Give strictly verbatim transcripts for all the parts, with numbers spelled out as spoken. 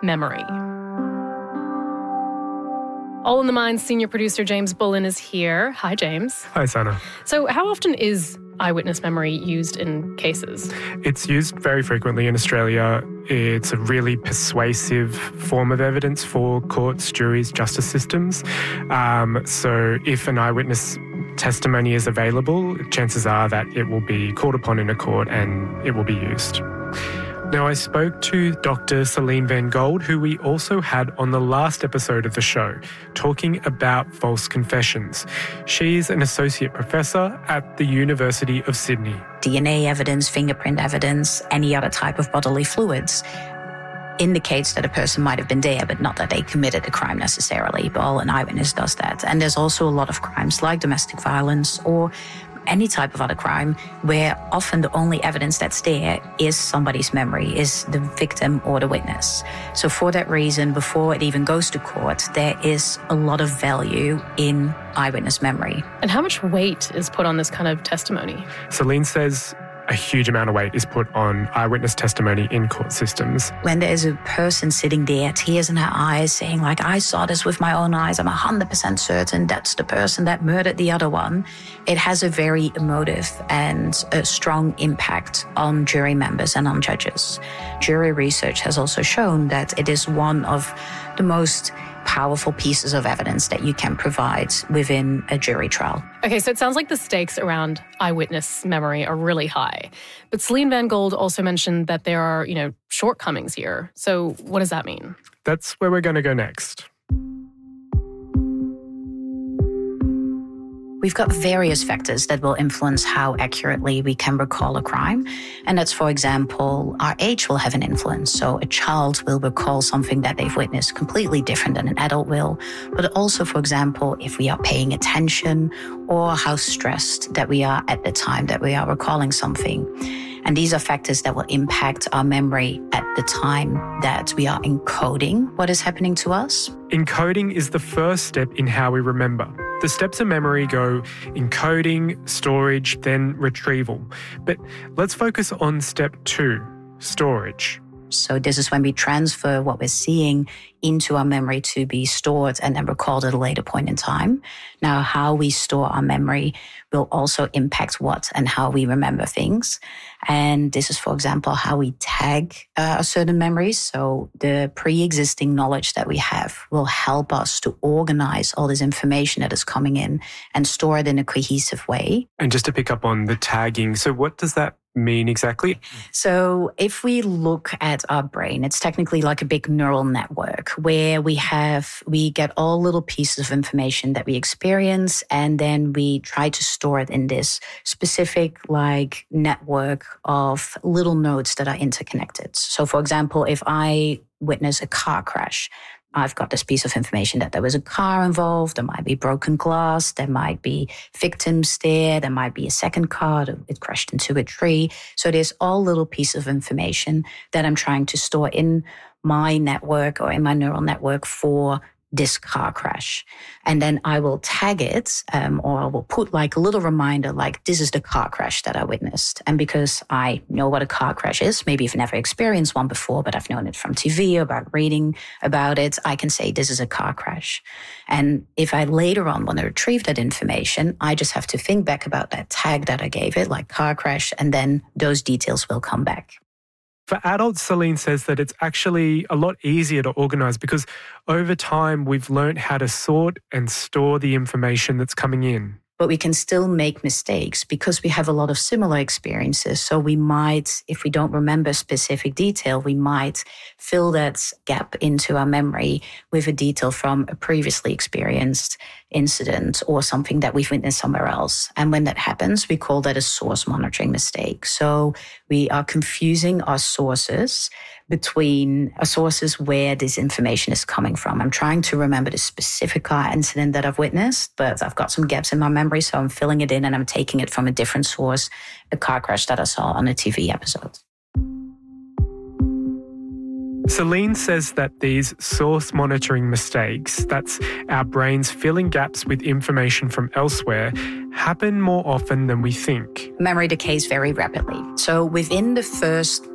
memory. All in the Mind senior producer James Bullen is here. Hi, James. Hi, Sana. So how often is eyewitness memory used in cases? It's used very frequently in Australia. It's a really persuasive form of evidence for courts, juries, justice systems. Um, so if an eyewitness testimony is available, chances are that it will be called upon in a court and it will be used. Now, I spoke to Doctor Celine Van Gold, who we also had on the last episode of the show, talking about false confessions. She's an associate professor at the University of Sydney. D N A evidence, fingerprint evidence, any other type of bodily fluids indicates that a person might have been there, but not that they committed a crime necessarily. Well, an eyewitness does that. And there's also a lot of crimes like domestic violence or any type of other crime where often the only evidence that's there is somebody's memory, is the victim or the witness. So for that reason, before it even goes to court, there is a lot of value in eyewitness memory. And how much weight is put on this kind of testimony? Celine says a huge amount of weight is put on eyewitness testimony in court systems. When there's a person sitting there, tears in her eyes, saying like, I saw this with my own eyes, I'm one hundred percent certain that's the person that murdered the other one, it has a very emotive and a strong impact on jury members and on judges. Jury research has also shown that it is one of the most powerful pieces of evidence that you can provide within a jury trial. Okay, so it sounds like the stakes around eyewitness memory are really high. But Celine Van Gold also mentioned that there are, you know, shortcomings here. So what does that mean? That's where we're going to go next. We've got various factors that will influence how accurately we can recall a crime. And that's, for example, our age will have an influence. So a child will recall something that they've witnessed completely different than an adult will. But also, for example, if we are paying attention or how stressed that we are at the time that we are recalling something. And these are factors that will impact our memory at the time that we are encoding what is happening to us. Encoding is the first step in how we remember. The steps of memory go encoding, storage, then retrieval. But let's focus on step two, storage. So this is when we transfer what we're seeing into our memory to be stored and then recalled at a later point in time. Now, how we store our memory will also impact what and how we remember things. And this is, for example, how we tag uh, certain memories. So the pre-existing knowledge that we have will help us to organize all this information that is coming in and store it in a cohesive way. And just to pick up on the tagging, so what does that mean exactly? So if we look at our brain, it's technically like a big neural network where we have, we get all little pieces of information that we experience and then we try to store it in this specific like network of little nodes that are interconnected. So for example, if I witness a car crash, I've got this piece of information that there was a car involved, there might be broken glass, there might be victims there, there might be a second car, it crashed into a tree. So there's all little pieces of information that I'm trying to store in my network or in my neural network for this car crash. And then I will tag it um, or I will put like a little reminder like this is the car crash that I witnessed. And because I know what a car crash is, maybe I've never experienced one before, but I've known it from T V or about reading about it, I can say this is a car crash. And if I later on want to retrieve that information, I just have to think back about that tag that I gave it, like car crash, and then those details will come back. For adults, Celine says that it's actually a lot easier to organise because over time we've learnt how to sort and store the information that's coming in. But we can still make mistakes because we have a lot of similar experiences. So we might, if we don't remember specific detail, we might fill that gap into our memory with a detail from a previously experienced incident or something that we've witnessed somewhere else. And when that happens, we call that a source monitoring mistake. So we are confusing our sources between our sources where this information is coming from. I'm trying to remember the specific car incident that I've witnessed, but I've got some gaps in my memory, so I'm filling it in and I'm taking it from a different source, a car crash that I saw on a T V episode. Celine says that these source monitoring mistakes, that's our brains filling gaps with information from elsewhere, happen more often than we think. Memory decays very rapidly. So within the first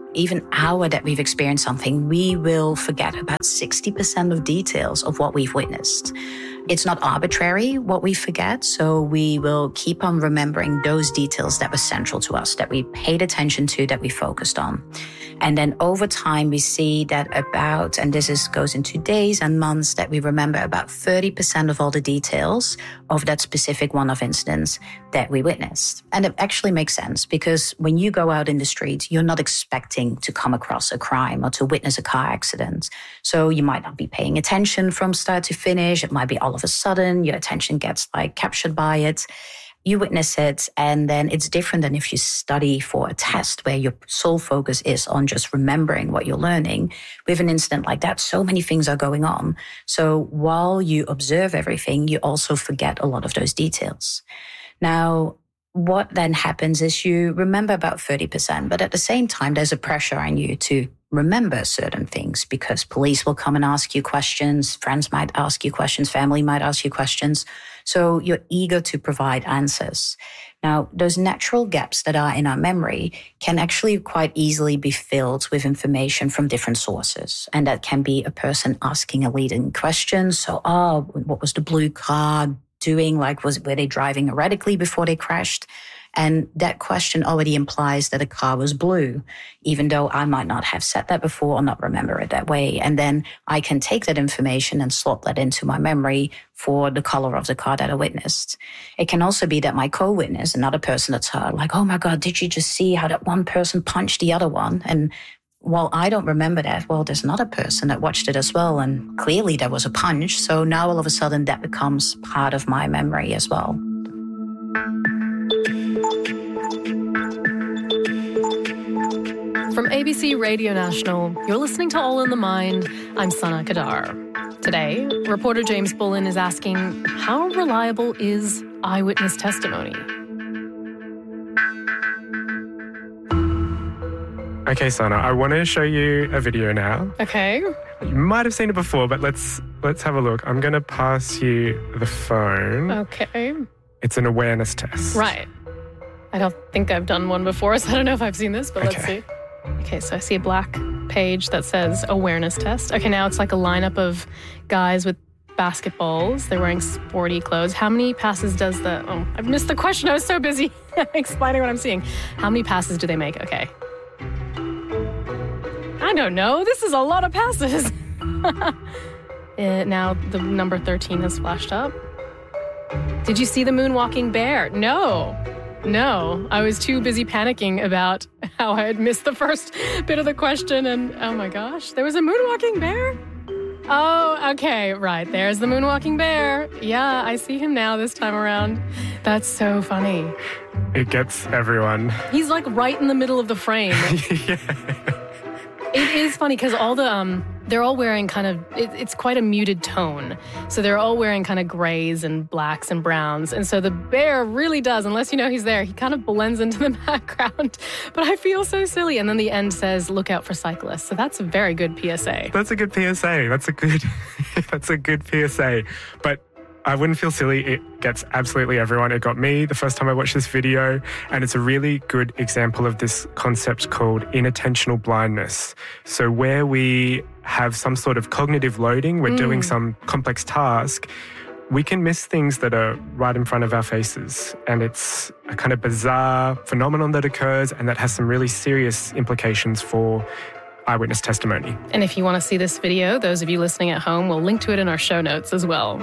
even hour that we've experienced something, we will forget about sixty percent of details of what we've witnessed. It's not arbitrary what we forget, so we will keep on remembering those details that were central to us, that we paid attention to, that we focused on. And then over time, we see that about, and this is goes into days and months, that we remember about thirty percent of all the details of that specific one-off incidents that we witnessed. And it actually makes sense because when you go out in the street, you're not expecting to come across a crime or to witness a car accident. So you might not be paying attention from start to finish. It might be all of a sudden your attention gets like captured by it. You witness it, and then it's different than if you study for a test where your sole focus is on just remembering what you're learning. With an incident like that, so many things are going on. So while you observe everything, you also forget a lot of those details. Now, what then happens is you remember about thirty percent, but at the same time, there's a pressure on you to remember certain things because police will come and ask you questions, friends might ask you questions, family might ask you questions. So you're eager to provide answers. Now, those natural gaps that are in our memory can actually quite easily be filled with information from different sources. And that can be a person asking a leading question. So, oh, what was the blue car doing? Like, was were they driving erratically before they crashed? And that question already implies that a car was blue, even though I might not have said that before or not remember it that way. And then I can take that information and slot that into my memory for the color of the car that I witnessed. It can also be that my co-witness, another person that's heard, like, oh my God, did you just see how that one person punched the other one? And while I don't remember that, well, there's another person that watched it as well. And clearly there was a punch. So now all of a sudden that becomes part of my memory as well. From A B C Radio National, you're listening to All in the Mind. I'm Sana Kadar. Today, reporter James Bullen is asking, how reliable is eyewitness testimony? Okay, Sana, I want to show you a video now. Okay. You might have seen it before, but let's let's have a look. I'm going to pass you the phone. Okay. It's an awareness test. Right. I don't think I've done one before, so I don't know if I've seen this, but okay. let's see. Okay, so I see a black page that says awareness test. Okay, now it's like a lineup of guys with basketballs. They're wearing sporty clothes. How many passes does the... Oh, I've missed the question. I was so busy explaining what I'm seeing. How many passes do they make? Okay. I don't know. This is a lot of passes. uh, now the number thirteen has flashed up. Did you see the moonwalking bear? No. No, I was too busy panicking about how I had missed the first bit of the question and oh my gosh, there was a moonwalking bear? Oh, okay, right, there's the moonwalking bear. Yeah, I see him now this time around. That's so funny. It gets everyone. He's like right in the middle of the frame. Yeah. It is funny because all the, um, they're all wearing kind of, it, it's quite a muted tone. So they're all wearing kind of grays and blacks and browns. And so the bear really does, unless you know he's there, he kind of blends into the background. But I feel so silly. And then the end says, look out for cyclists. So that's a very good P S A. That's a good P S A. That's a good, that's a good P S A. But I wouldn't feel silly. It gets absolutely everyone. It got me the first time I watched this video, and it's a really good example of this concept called inattentional blindness. So where we have some sort of cognitive loading, we're mm. doing some complex task, we can miss things that are right in front of our faces. And it's a kind of bizarre phenomenon that occurs and that has some really serious implications for eyewitness testimony. And if you want to see this video, those of you listening at home, we'll link to it in our show notes as well.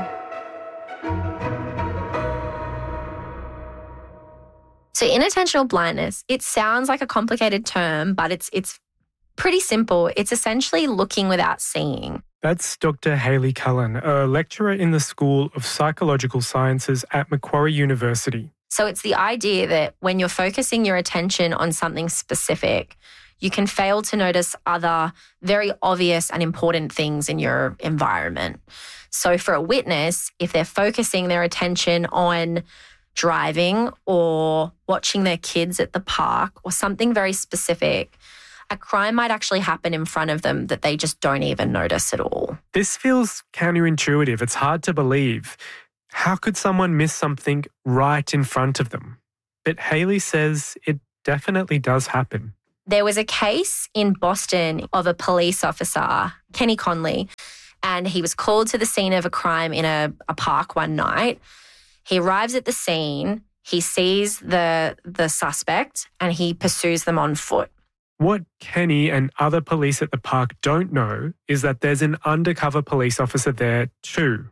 So inattentional blindness, it sounds like a complicated term, but it's it's pretty simple. It's essentially looking without seeing. That's Doctor Hayley Cullen, a lecturer in the School of Psychological Sciences at Macquarie University. So it's the idea that when you're focusing your attention on something specific, you can fail to notice other very obvious and important things in your environment. So for a witness, if they're focusing their attention on driving or watching their kids at the park or something very specific, a crime might actually happen in front of them that they just don't even notice at all. This feels counterintuitive. It's hard to believe. How could someone miss something right in front of them? But Hayley says it definitely does happen. There was a case in Boston of a police officer, Kenny Conley, and he was called to the scene of a crime in a, a park one night. He arrives at the scene, he sees the, the suspect, and he pursues them on foot. What Kenny and other police at the park don't know is that there's an undercover police officer there too.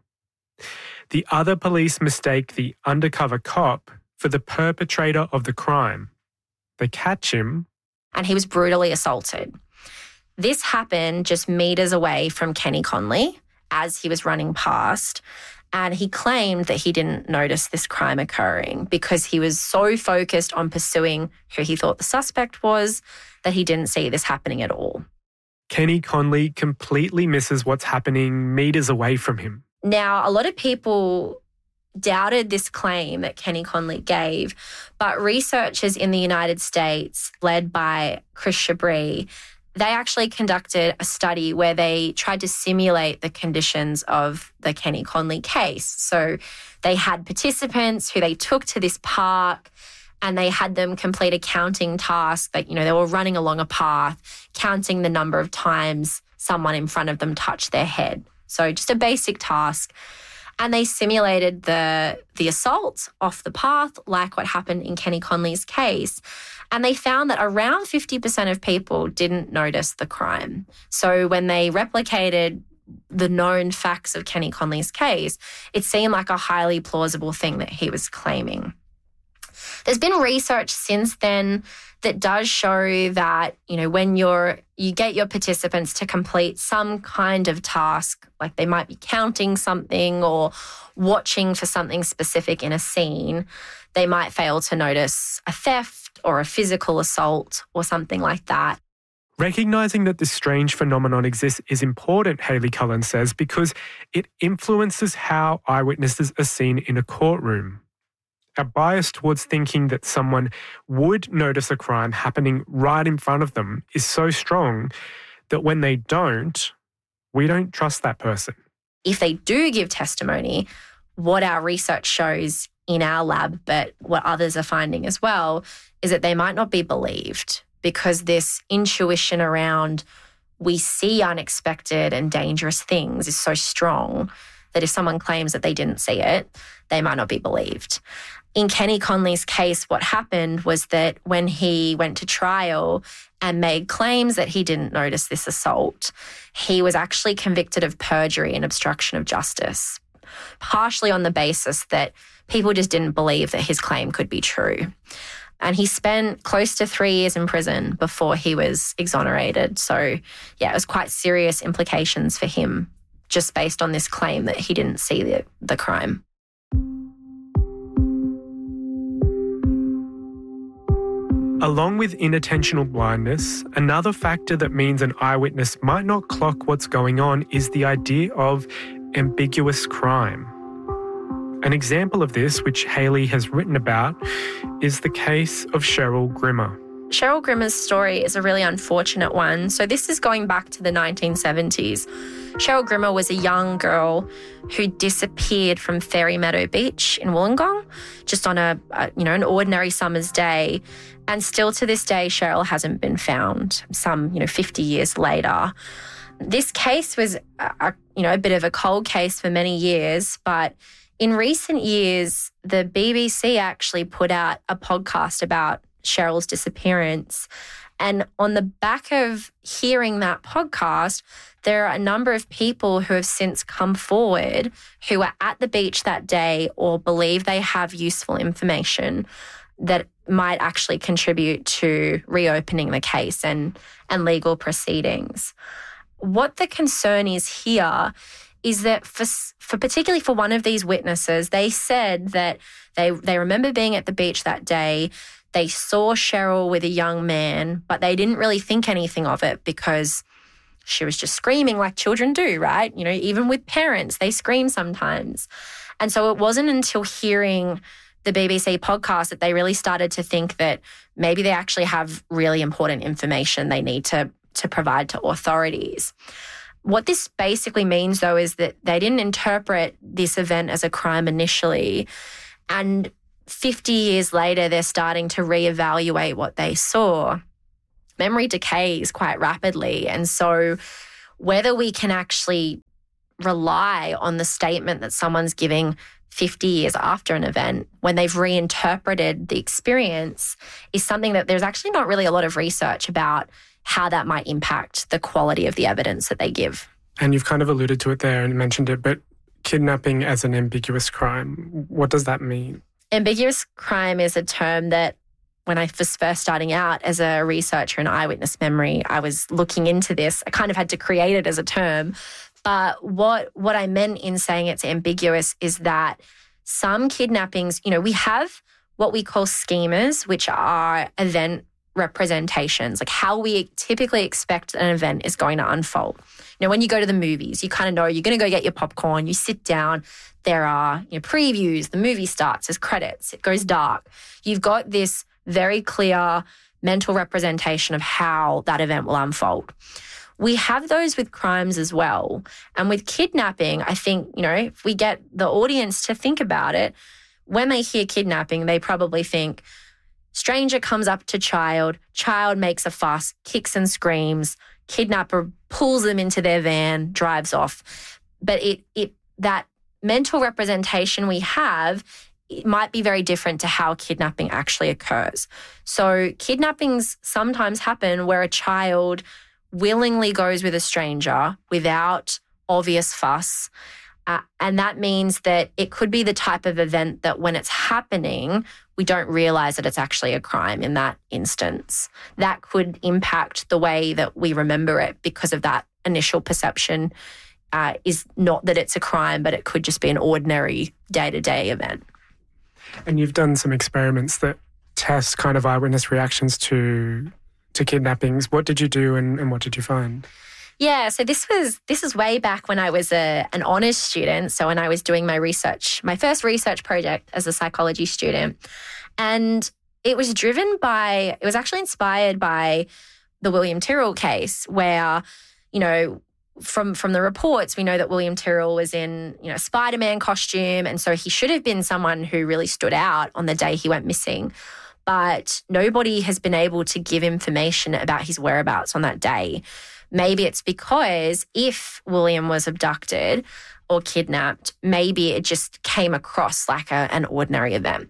The other police mistake the undercover cop for the perpetrator of the crime. They catch him. And he was brutally assaulted. This happened just meters away from Kenny Conley as he was running past. And he claimed that he didn't notice this crime occurring because he was so focused on pursuing who he thought the suspect was that he didn't see this happening at all. Kenny Conley completely misses what's happening meters away from him. Now, a lot of people doubted this claim that Kenny Conley gave, but researchers in the United States, led by Chris Chabris, they actually conducted a study where they tried to simulate the conditions of the Kenny Conley case. So they had participants who they took to this park and they had them complete a counting task that, you know, they were running along a path, counting the number of times someone in front of them touched their head. So just a basic task. And they simulated the, the assault off the path, like what happened in Kenny Conley's case. And they found that around fifty percent of people didn't notice the crime. So when they replicated the known facts of Kenny Conley's case, it seemed like a highly plausible thing that he was claiming. There's been research since then that does show that, you know, when you're, you get your participants to complete some kind of task, like they might be counting something or watching for something specific in a scene, they might fail to notice a theft or a physical assault or something like that. Recognising that this strange phenomenon exists is important, Hayley Cullen says, because it influences how eyewitnesses are seen in a courtroom. Our bias towards thinking that someone would notice a crime happening right in front of them is so strong that when they don't, we don't trust that person. If they do give testimony, what our research shows in our lab, but what others are finding as well, is that they might not be believed because this intuition around we see unexpected and dangerous things is so strong that if someone claims that they didn't see it, they might not be believed. In Kenny Conley's case, what happened was that when he went to trial and made claims that he didn't notice this assault, he was actually convicted of perjury and obstruction of justice, partially on the basis that people just didn't believe that his claim could be true. And he spent close to three years in prison before he was exonerated. So, yeah, it was quite serious implications for him just based on this claim that he didn't see the, the crime. Along with inattentional blindness, another factor that means an eyewitness might not clock what's going on is the idea of ambiguous crime. An example of this, which Hayley has written about, is the case of Cheryl Grimmer. Cheryl Grimmer's story is a really unfortunate one. So this is going back to the nineteen seventies. Cheryl Grimmer was a young girl who disappeared from Fairy Meadow Beach in Wollongong just on a, a you know an ordinary summer's day, and still to this day Cheryl hasn't been found. Some you know fifty years later, this case was a, a, you know a bit of a cold case for many years, but in recent years the B B C actually put out a podcast about Cheryl's disappearance. And on the back of hearing that podcast, there are a number of people who have since come forward who were at the beach that day or believe they have useful information that might actually contribute to reopening the case and, and legal proceedings. What the concern is here is that for, for particularly for one of these witnesses, they said that they, they remember being at the beach that day. They saw Cheryl with a young man, but they didn't really think anything of it because she was just screaming like children do, right? You know, even with parents, they scream sometimes. And so it wasn't until hearing the B B C podcast that they really started to think that maybe they actually have really important information they need to, to provide to authorities. What this basically means, though, is that they didn't interpret this event as a crime initially, and fifty years later, they're starting to reevaluate what they saw. memory decays quite rapidly. And so whether we can actually rely on the statement that someone's giving fifty years after an event when they've reinterpreted the experience is something that there's actually not really a lot of research about how that might impact the quality of the evidence that they give. And you've kind of alluded to it there and mentioned it, but kidnapping as an ambiguous crime, what does that mean? Ambiguous crime is a term that when I was first starting out as a researcher in eyewitness memory, I was looking into this. I kind of had to create it as a term. But what, what I meant in saying it's ambiguous is that some kidnappings, you know, we have what we call schemas, which are event representations, like how we typically expect an event is going to unfold. You know, when you go to the movies, you kind of know you're going to go get your popcorn, you sit down, there are, you know, previews, the movie starts, there's credits, it goes dark. You've got this very clear mental representation of how that event will unfold. We have those with crimes as well. And with kidnapping, I think, you know, if we get the audience to think about it, when they hear kidnapping, they probably think, stranger comes up to child, child makes a fuss, kicks and screams, kidnapper pulls them into their van, drives off. But it it that mental representation we have, it might be very different to how kidnapping actually occurs. So kidnappings sometimes happen where a child willingly goes with a stranger without obvious fuss. Uh, and that means that it could be the type of event that when it's happening, we don't realize that it's actually a crime in that instance. That could impact the way that we remember it because of that initial perception uh, is not that it's a crime, but it could just be an ordinary day-to-day event. And you've done some experiments that test kind of eyewitness reactions to to kidnappings. What did you do and, and what did you find? Yeah, so this was this is way back when I was a, an honours student. So when I was doing my research, my first research project as a psychology student. And it was driven by, it was actually inspired by the William Tyrrell case where, you know, from from the reports, we know that William Tyrrell was in, you know, a Spider-Man costume. And so he should have been someone who really stood out on the day he went missing. But nobody has been able to give information about his whereabouts on that day. Maybe it's because if William was abducted or kidnapped, maybe it just came across like a, an ordinary event.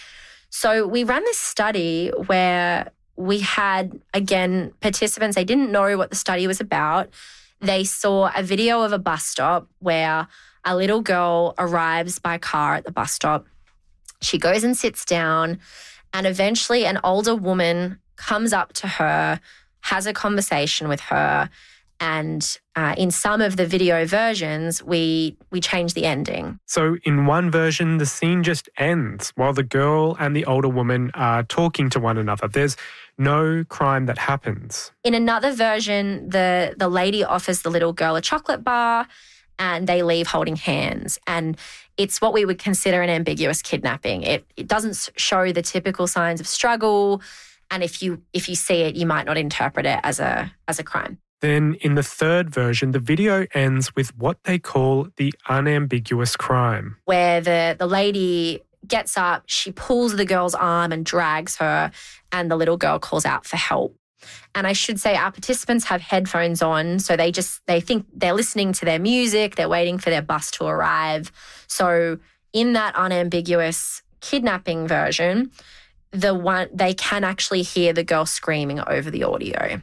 So we ran this study where we had, again, participants, they didn't know what the study was about. They saw a video of a bus stop where a little girl arrives by car at the bus stop. She goes and sits down, and eventually an older woman comes up to her, has a conversation with her, and uh, in some of the video versions, we we change the ending. So in one version, the scene just ends while the girl and the older woman are talking to one another. There's no crime that happens. In another version, the, the lady offers the little girl a chocolate bar and they leave holding hands. And it's what we would consider an ambiguous kidnapping. It, it doesn't show the typical signs of struggle. And if you if you see it, you might not interpret it as a as a crime. Then in the third version, the video ends with what they call the unambiguous crime. Where the, the lady gets up, she pulls the girl's arm and drags her, and the little girl calls out for help. And I should say our participants have headphones on, so they just, they think they're listening to their music, they're waiting for their bus to arrive. So in that unambiguous kidnapping version, the one they can actually hear the girl screaming over the audio.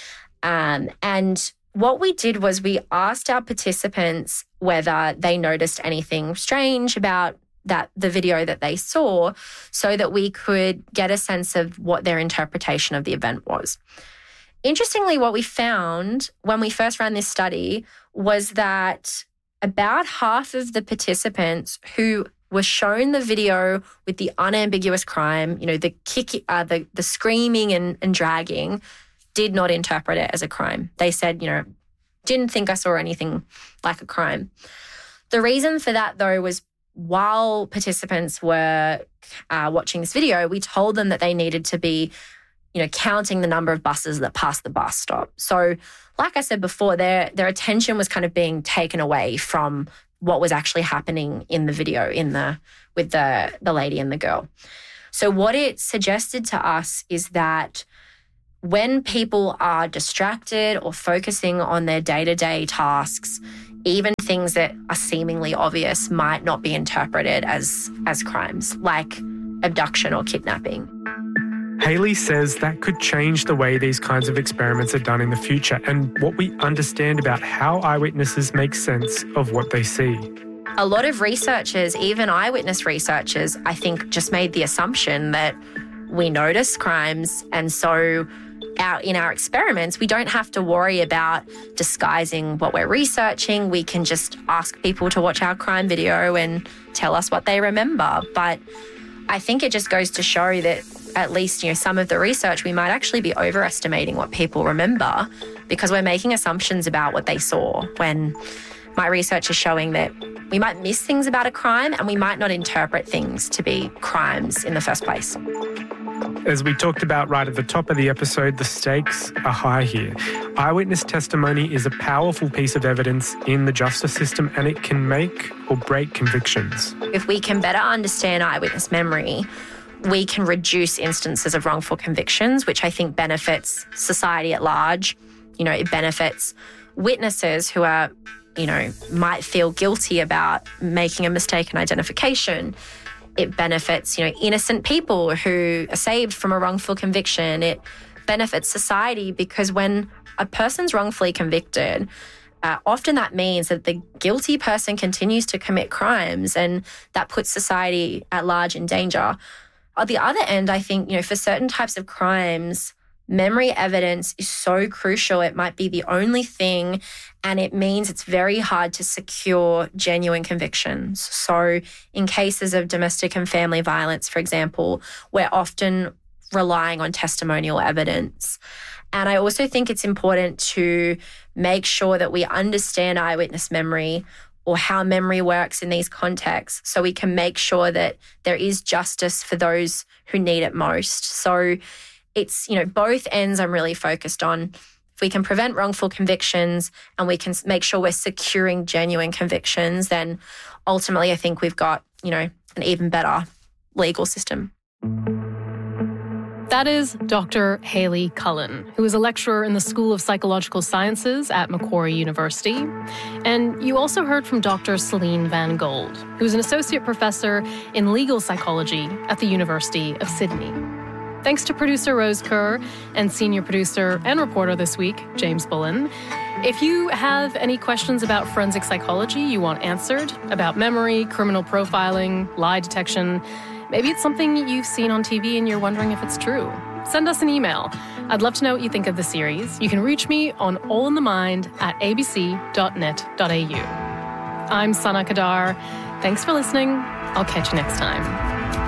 Um, and what we did was we asked our participants whether they noticed anything strange about that the video that they saw so that we could get a sense of what their interpretation of the event was. Interestingly, what we found when we first ran this study was that about half of the participants who were shown the video with the unambiguous crime, you know, the kick, uh, the the screaming and, and dragging, did not interpret it as a crime. They said, you know, didn't think I saw anything like a crime. The reason for that, though, was while participants were uh, watching this video, we told them that they needed to be, you know, counting the number of buses that passed the bus stop. So, like I said before, their their attention was kind of being taken away from what was actually happening in the video in the with the the lady and the girl. So what it suggested to us is that when people are distracted or focusing on their day-to-day tasks, even things that are seemingly obvious might not be interpreted as, as crimes, like abduction or kidnapping. Hayley says that could change the way these kinds of experiments are done in the future and what we understand about how eyewitnesses make sense of what they see. A lot of researchers, even eyewitness researchers, I think just made the assumption that we notice crimes, and so our, in our experiments, we don't have to worry about disguising what we're researching. We can just ask people to watch our crime video and tell us what they remember. But I think it just goes to show that at least, you know, some of the research, we might actually be overestimating what people remember because we're making assumptions about what they saw, when my research is showing that we might miss things about a crime and we might not interpret things to be crimes in the first place. As we talked about right at the top of the episode, the stakes are high here. Eyewitness testimony is a powerful piece of evidence in the justice system, and it can make or break convictions. If we can better understand eyewitness memory, we can reduce instances of wrongful convictions, which I think benefits society at large. You know, it benefits witnesses who are, you know, might feel guilty about making a mistaken identification. It benefits, you know, innocent people who are saved from a wrongful conviction. It benefits society because when a person's wrongfully convicted, uh, often that means that the guilty person continues to commit crimes, and that puts society at large in danger. On the other end, I think, you know, for certain types of crimes, memory evidence is so crucial. It might be the only thing, and it means it's very hard to secure genuine convictions. So in cases of domestic and family violence, for example, we're often relying on testimonial evidence. And I also think it's important to make sure that we understand eyewitness memory, or how memory works in these contexts, so we can make sure that there is justice for those who need it most. So it's, you know, both ends I'm really focused on. If we can prevent wrongful convictions and we can make sure we're securing genuine convictions, then ultimately I think we've got, you know, an even better legal system. That is Doctor Hayley Cullen, who is a lecturer in the School of Psychological Sciences at Macquarie University. And you also heard from Doctor Celine Van Gold, who is an associate professor in legal psychology at the University of Sydney. Thanks to producer Rose Kerr and senior producer and reporter this week, James Bullen. If you have any questions about forensic psychology you want answered, about memory, criminal profiling, lie detection, maybe it's something you've seen on T V and you're wondering if it's true, send us an email. I'd love to know what you think of the series. You can reach me on all in the mind at a b c dot net dot a u. I'm Sana Kadar. Thanks for listening. I'll catch you next time.